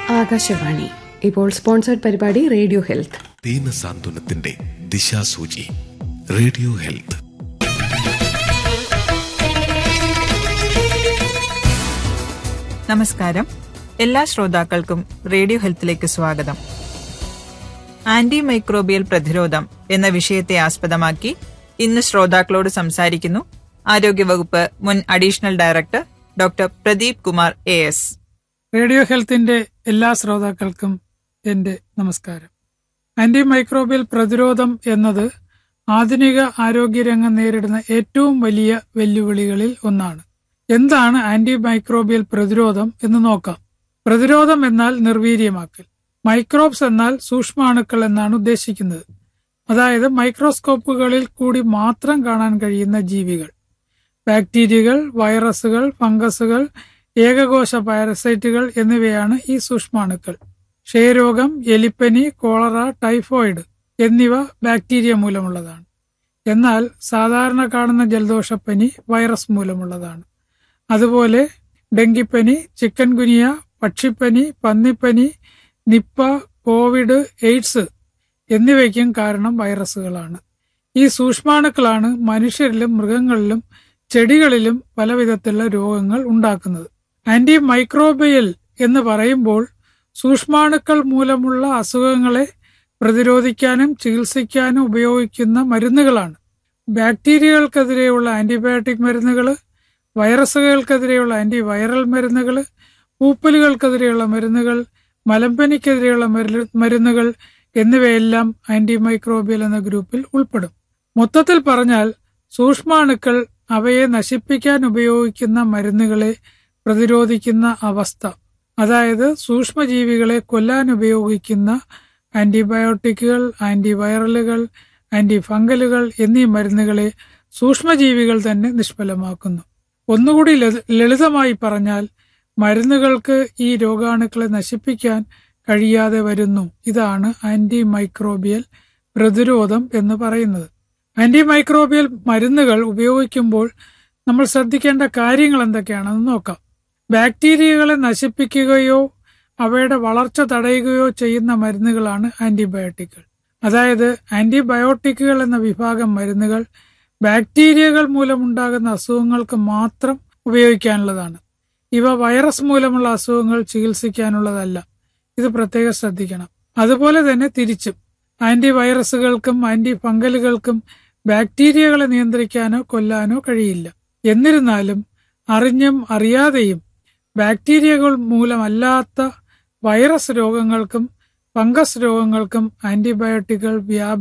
ആകാശവാണി. ഇപ്പോൾ സ്പോൺസർഡ് പരിപാടി radio health. ദീനസാന്ത്വനത്തിന്റെ ദിശാസൂചി radio health. നമസ്കാരം. എല്ലാ ശ്രോതാക്കൾക്കും റേഡിയോ ഹെൽത്തിലേക്ക് സ്വാഗതം. ആന്റി മൈക്രോബിയൽ പ്രതിരോധം എന്ന വിഷയത്തെ ആസ്പദമാക്കി ഇന്ന് ശ്രോതാക്കളോട് സംസാരിക്കുന്നു ആരോഗ്യവകുപ്പ് മുൻ additional director doctor Pradeep Kumar AS. Radio ഹെൽത്തിന്റെ എല്ലാ ശ്രോതാക്കൾക്കും എന്റെ നമസ്കാരം. ആന്റി മൈക്രോബിയൽ പ്രതിരോധം എന്നത് ആധുനിക ആരോഗ്യരംഗം നേരിടുന്ന ഏറ്റവും വലിയ വെല്ലുവിളികളിൽ ഒന്നാണ്. എന്താണ് ആന്റി മൈക്രോബിയൽ പ്രതിരോധം എന്ന് നോക്കാം. പ്രതിരോധം എന്നാൽ നിർവീര്യമാക്കൽ. മൈക്രോബ്സ് എന്നാൽ സൂക്ഷ്മാണുക്കൾ എന്നാണ് ഉദ്ദേശിക്കുന്നത്. അതായത് മൈക്രോസ്കോപ്പുകളിൽ കൂടി മാത്രം കാണാൻ കഴിയുന്ന ജീവികൾ. ബാക്ടീരിയകൾ, വൈറസുകൾ, ഫംഗസുകൾ, ഏകകോശ പാരസൈറ്റുകൾ എന്നിവയാണ് ഈ സൂക്ഷ്മാണുക്കൾ. ക്ഷയരോഗം, എലിപ്പനി, കോളറ, ടൈഫോയിഡ് എന്നിവ ബാക്ടീരിയ മൂലമുള്ളതാണ്. എന്നാൽ സാധാരണ കാണുന്ന ജലദോഷപ്പനി വൈറസ് മൂലമുള്ളതാണ്. അതുപോലെ ഡെങ്കിപ്പനി, ചിക്കൻ ഗുനിയ, പക്ഷിപ്പനി, പന്നിപ്പനി, നിപ്പ, കോവിഡ്, എയ്ഡ്സ് എന്നിവയ്ക്കും കാരണം വൈറസുകളാണ്. ഈ സൂക്ഷ്മാണുക്കളാണ് മനുഷ്യരിലും മൃഗങ്ങളിലും ചെടികളിലും പലവിധത്തിലുള്ള രോഗങ്ങൾ ഉണ്ടാക്കുന്നത്. ആന്റി മൈക്രോബിയൽ എന്ന് പറയുമ്പോൾ സൂക്ഷ്മാണുക്കൾ മൂലമുള്ള അസുഖങ്ങളെ പ്രതിരോധിക്കാനും ചികിത്സിക്കാനും ഉപയോഗിക്കുന്ന മരുന്നുകളാണ്. ബാക്ടീരിയകൾക്കെതിരെയുള്ള ആന്റിബയോട്ടിക് മരുന്നുകൾ, വൈറസുകൾക്കെതിരെയുള്ള ആന്റിവൈറൽ മരുന്നുകൾ, പൂപ്പലുകൾക്കെതിരെയുള്ള മരുന്നുകൾ, മലമ്പനിക്കെതിരെയുള്ള മരുന്നുകൾ എന്നിവയെല്ലാം ആന്റി മൈക്രോബിയൽ എന്ന ഗ്രൂപ്പിൽ ഉൾപ്പെടും. മൊത്തത്തിൽ പറഞ്ഞാൽ സൂക്ഷ്മാണുക്കൾ അവയെ നശിപ്പിക്കാൻ ഉപയോഗിക്കുന്ന മരുന്നുകളെ പ്രതിരോധിക്കുന്ന അവസ്ഥ, അതായത് സൂക്ഷ്മജീവികളെ കൊല്ലാൻ ഉപയോഗിക്കുന്ന ആന്റിബയോട്ടിക്കുകൾ, ആന്റിവൈറലുകൾ, ആന്റിഫംഗലുകൾ എന്നീ മരുന്നുകളെ സൂക്ഷ്മജീവികൾ തന്നെ നിഷ്ഫലമാക്കുന്നു. ഒന്നുകൂടി ലളിതമായി പറഞ്ഞാൽ മരുന്നുകൾക്ക് ഈ രോഗാണുക്കളെ നശിപ്പിക്കാൻ കഴിയാതെ വരുന്നു. ഇതാണ് ആന്റി മൈക്രോബിയൽ പ്രതിരോധം എന്ന് പറയുന്നത്. ആന്റി മൈക്രോബിയൽ മരുന്നുകൾ ഉപയോഗിക്കുമ്പോൾ നമ്മൾ ശ്രദ്ധിക്കേണ്ട കാര്യങ്ങൾ എന്തൊക്കെയാണെന്ന് നോക്കാം. ബാക്ടീരിയകളെ നശിപ്പിക്കുകയോ അവയുടെ വളർച്ച തടയുകയോ ചെയ്യുന്ന മരുന്നുകളാണ് ആന്റിബയോട്ടിക്കുകൾ. അതായത് ആന്റിബയോട്ടിക്കുകൾ എന്ന വിഭാഗം മരുന്നുകൾ ബാക്ടീരിയകൾ മൂലമുണ്ടാകുന്ന അസുഖങ്ങൾക്ക് മാത്രം ഉപയോഗിക്കാനുള്ളതാണ്. ഇവ വൈറസ് മൂലമുള്ള അസുഖങ്ങൾ ചികിത്സിക്കാനുള്ളതല്ല. ഇത് പ്രത്യേകം ശ്രദ്ധിക്കണം. അതുപോലെ തന്നെ തിരിച്ചും ആന്റിവൈറസുകൾക്കും ആന്റിഫംഗലുകൾക്കും ബാക്ടീരിയകളെ നിയന്ത്രിക്കാനോ കൊല്ലാനോ കഴിയില്ല. എന്നിരുന്നാലും അറിഞ്ഞും അറിയാതെയും ബാക്ടീരിയകൾ മൂലമല്ലാത്ത വൈറസ് രോഗങ്ങൾക്കും ഫംഗസ് രോഗങ്ങൾക്കും ആന്റിബയോട്ടിക്കുകൾ